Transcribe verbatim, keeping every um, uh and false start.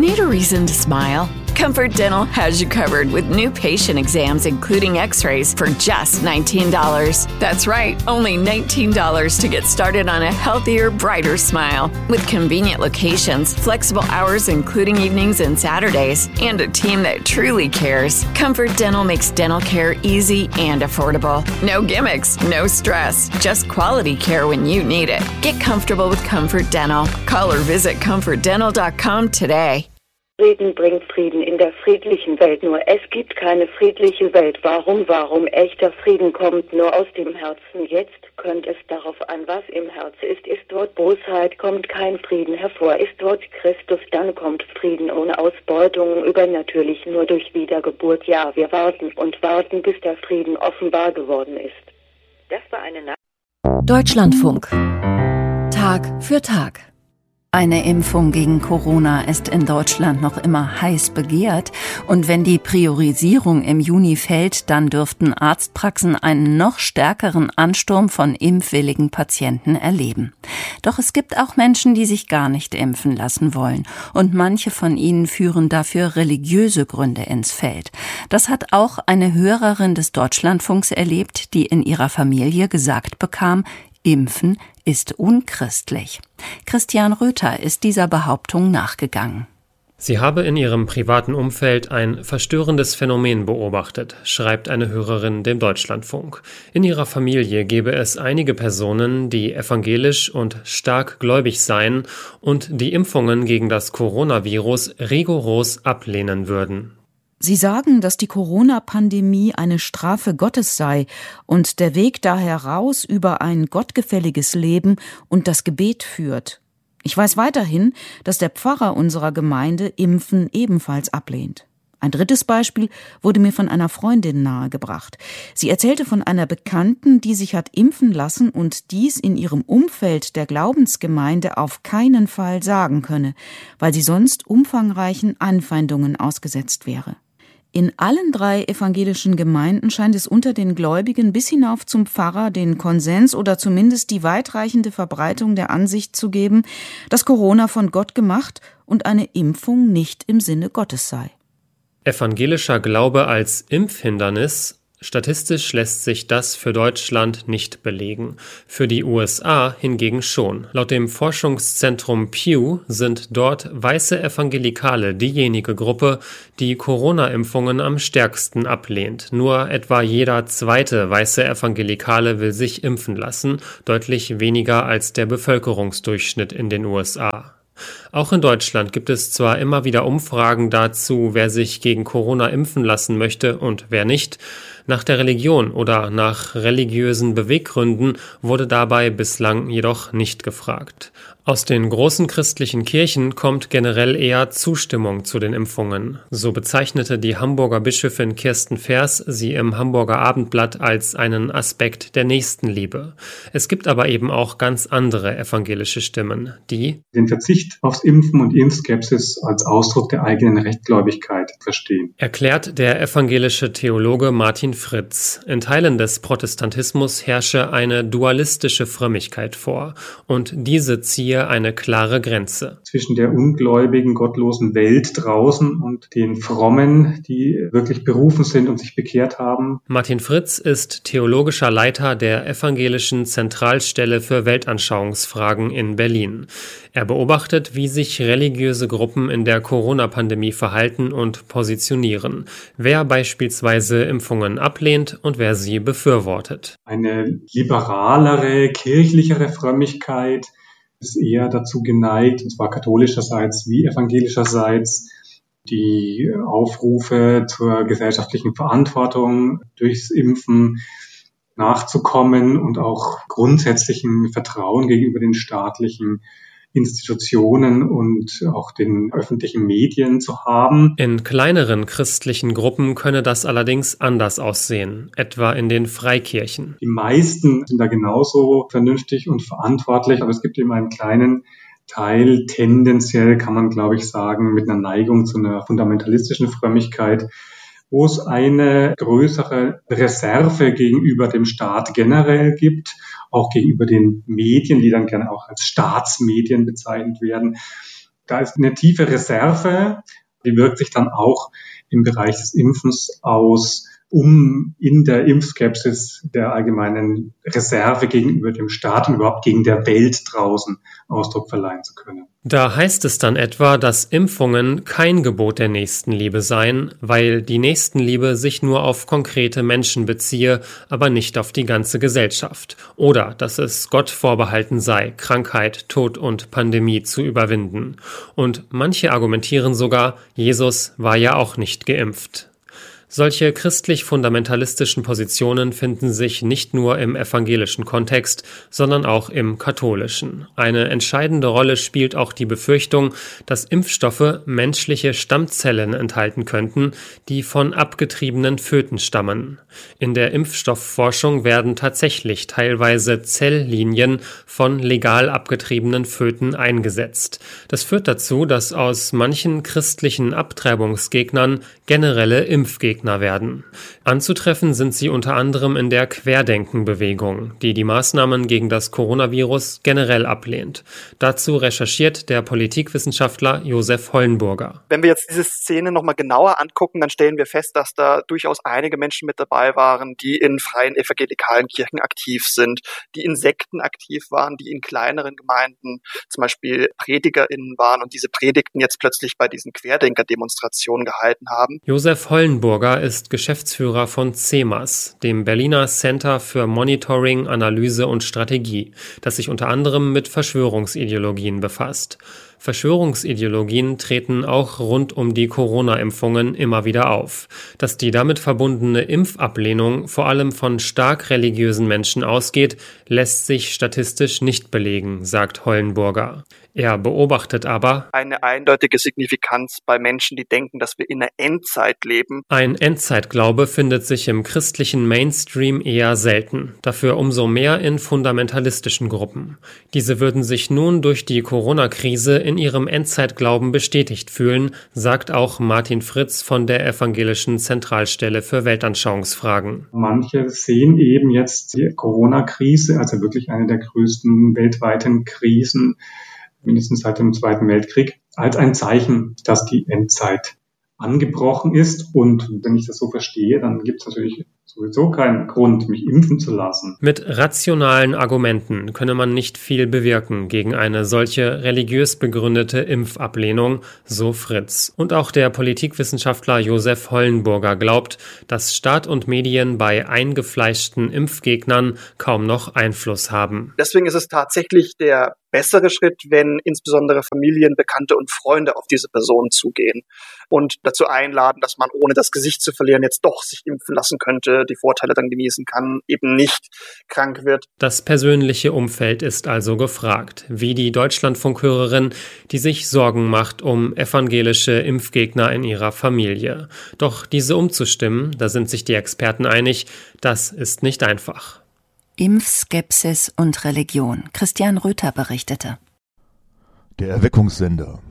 Need a reason to smile? Comfort Dental has you covered with new patient exams, including x-rays, for just nineteen dollars. That's right, only nineteen dollars to get started on a healthier, brighter smile. With convenient locations, flexible hours, including evenings and Saturdays, and a team that truly cares, Comfort Dental makes dental care easy and affordable. No gimmicks, no stress, just quality care when you need it. Get comfortable with Comfort Dental. Call or visit comfort dental dot com today. Frieden bringt Frieden in der friedlichen Welt. Nur es gibt keine friedliche Welt. Warum, warum? Echter Frieden kommt nur aus dem Herzen. Jetzt kommt es darauf an, was im Herzen ist. Ist dort Bosheit, kommt kein Frieden hervor. Ist dort Christus, dann kommt Frieden ohne Ausbeutung, übernatürlich, nur durch Wiedergeburt. Ja, wir warten und warten, bis der Frieden offenbar geworden ist. Das war eine Nacht. Deutschlandfunk. Tag für Tag. Eine Impfung gegen Corona ist in Deutschland noch immer heiß begehrt. Und wenn die Priorisierung im Juni fällt, dann dürften Arztpraxen einen noch stärkeren Ansturm von impfwilligen Patienten erleben. Doch es gibt auch Menschen, die sich gar nicht impfen lassen wollen. Und manche von ihnen führen dafür religiöse Gründe ins Feld. Das hat auch eine Hörerin des Deutschlandfunks erlebt, die in ihrer Familie gesagt bekam, Impfen ist unchristlich. Christian Röther ist dieser Behauptung nachgegangen. Sie habe in ihrem privaten Umfeld ein verstörendes Phänomen beobachtet, schreibt eine Hörerin dem Deutschlandfunk. In ihrer Familie gebe es einige Personen, die evangelisch und stark gläubig seien und die Impfungen gegen das Coronavirus rigoros ablehnen würden. Sie sagen, dass die Corona-Pandemie eine Strafe Gottes sei und der Weg da heraus über ein gottgefälliges Leben und das Gebet führt. Ich weiß weiterhin, dass der Pfarrer unserer Gemeinde Impfen ebenfalls ablehnt. Ein drittes Beispiel wurde mir von einer Freundin nahegebracht. Sie erzählte von einer Bekannten, die sich hat impfen lassen und dies in ihrem Umfeld der Glaubensgemeinde auf keinen Fall sagen könne, weil sie sonst umfangreichen Anfeindungen ausgesetzt wäre. In allen drei evangelischen Gemeinden scheint es unter den Gläubigen bis hinauf zum Pfarrer den Konsens oder zumindest die weitreichende Verbreitung der Ansicht zu geben, dass Corona von Gott gemacht und eine Impfung nicht im Sinne Gottes sei. Evangelischer Glaube als Impfhindernis? Statistisch lässt sich das für Deutschland nicht belegen. Für die U S A hingegen schon. Laut dem Forschungszentrum Pew sind dort weiße Evangelikale diejenige Gruppe, die Corona-Impfungen am stärksten ablehnt. Nur etwa jeder zweite weiße Evangelikale will sich impfen lassen, deutlich weniger als der Bevölkerungsdurchschnitt in den U S A. Auch in Deutschland gibt es zwar immer wieder Umfragen dazu, wer sich gegen Corona impfen lassen möchte und wer nicht. Nach der Religion oder nach religiösen Beweggründen wurde dabei bislang jedoch nicht gefragt. Aus den großen christlichen Kirchen kommt generell eher Zustimmung zu den Impfungen. So bezeichnete die Hamburger Bischöfin Kirsten Vers sie im Hamburger Abendblatt als einen Aspekt der Nächstenliebe. Es gibt aber eben auch ganz andere evangelische Stimmen, die den Verzicht aufs Impfen und Impfskepsis als Ausdruck der eigenen Rechtgläubigkeit verstehen. Erklärt der evangelische Theologe Martin Fritz. In Teilen des Protestantismus herrsche eine dualistische Frömmigkeit vor und diese ziehe eine klare Grenze. Zwischen der ungläubigen, gottlosen Welt draußen und den Frommen, die wirklich berufen sind und sich bekehrt haben. Martin Fritz ist theologischer Leiter der Evangelischen Zentralstelle für Weltanschauungsfragen in Berlin. Er beobachtet, wie sich religiöse Gruppen in der Corona-Pandemie verhalten und positionieren, wer beispielsweise Impfungen ablehnt und wer sie befürwortet. Eine liberalere, kirchlichere Frömmigkeit ist eher dazu geneigt, und zwar katholischerseits wie evangelischerseits, die Aufrufe zur gesellschaftlichen Verantwortung durchs Impfen nachzukommen und auch grundsätzlichen Vertrauen gegenüber den staatlichen Institutionen und auch den öffentlichen Medien zu haben. In kleineren christlichen Gruppen könne das allerdings anders aussehen, etwa in den Freikirchen. Die meisten sind da genauso vernünftig und verantwortlich, aber es gibt eben einen kleinen Teil, tendenziell kann man, glaube ich, sagen, mit einer Neigung zu einer fundamentalistischen Frömmigkeit, wo es eine größere Reserve gegenüber dem Staat generell gibt, auch gegenüber den Medien, die dann gerne auch als Staatsmedien bezeichnet werden. da ist eine tiefe Reserve, die wirkt sich dann auch im Bereich des Impfens aus, um in der Impfskepsis der allgemeinen Reserve gegenüber dem Staat und überhaupt gegen der Welt draußen Ausdruck verleihen zu können. Da heißt es dann etwa, dass Impfungen kein Gebot der Nächstenliebe seien, weil die Nächstenliebe sich nur auf konkrete Menschen beziehe, aber nicht auf die ganze Gesellschaft. Oder dass es Gott vorbehalten sei, Krankheit, Tod und Pandemie zu überwinden. Und manche argumentieren sogar, Jesus war ja auch nicht geimpft. Solche christlich-fundamentalistischen Positionen finden sich nicht nur im evangelischen Kontext, sondern auch im katholischen. Eine entscheidende Rolle spielt auch die Befürchtung, dass Impfstoffe menschliche Stammzellen enthalten könnten, die von abgetriebenen Föten stammen. In der Impfstoffforschung werden tatsächlich teilweise Zelllinien von legal abgetriebenen Föten eingesetzt. Das führt dazu, dass aus manchen christlichen Abtreibungsgegnern generelle Impfgegner werden. Anzutreffen sind sie unter anderem in der Querdenken-Bewegung, die die Maßnahmen gegen das Coronavirus generell ablehnt. Dazu recherchiert der Politikwissenschaftler Josef Hollenburger. Wenn wir jetzt diese Szene nochmal genauer angucken, dann stellen wir fest, dass da durchaus einige Menschen mit dabei waren, die in freien evangelikalen Kirchen aktiv sind, die in Sekten aktiv waren, die in kleineren Gemeinden zum Beispiel PredigerInnen waren und diese Predigten jetzt plötzlich bei diesen Querdenker-Demonstrationen gehalten haben. Josef Hollenburger ist Geschäftsführer von C E M A S, dem Berliner Center für Monitoring, Analyse und Strategie, das sich unter anderem mit Verschwörungsideologien befasst. Verschwörungsideologien treten auch rund um die Corona-Impfungen immer wieder auf. Dass die damit verbundene Impfablehnung vor allem von stark religiösen Menschen ausgeht, lässt sich statistisch nicht belegen, sagt Hollenburger. Er beobachtet aber eine eindeutige Signifikanz bei Menschen, die denken, dass wir in der Endzeit leben. Ein Endzeitglaube findet sich im christlichen Mainstream eher selten, dafür umso mehr in fundamentalistischen Gruppen. Diese würden sich nun durch die Corona-Krise in ihrem Endzeitglauben bestätigt fühlen, sagt auch Martin Fritz von der Evangelischen Zentralstelle für Weltanschauungsfragen. Manche sehen eben jetzt die Corona-Krise, also wirklich eine der größten weltweiten Krisen, mindestens seit dem Zweiten Weltkrieg, als ein Zeichen, dass die Endzeit angebrochen ist. Und wenn ich das so verstehe, dann gibt es natürlich sowieso keinen Grund, mich impfen zu lassen. Mit rationalen Argumenten könne man nicht viel bewirken gegen eine solche religiös begründete Impfablehnung, so Fritz. Und auch der Politikwissenschaftler Josef Hollenburger glaubt, dass Staat und Medien bei eingefleischten Impfgegnern kaum noch Einfluss haben. Deswegen ist es tatsächlich der bessere Schritt, wenn insbesondere Familien, Bekannte und Freunde auf diese Person zugehen und dazu einladen, dass man, ohne das Gesicht zu verlieren, jetzt doch sich impfen lassen könnte, die Vorteile dann genießen kann, eben nicht krank wird. Das persönliche Umfeld ist also gefragt, wie die Deutschlandfunkhörerin, die sich Sorgen macht um evangelische Impfgegner in ihrer Familie. Doch diese umzustimmen, da sind sich die Experten einig, das ist nicht einfach. Impfskepsis und Religion. Christian Röther berichtete. Der Erweckungssender.